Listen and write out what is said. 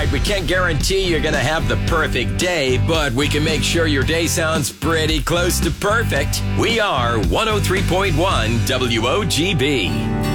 right, we can't guarantee you're going to have the perfect day, but we can make sure your day sounds pretty close to perfect. We are 103.1 WOGB.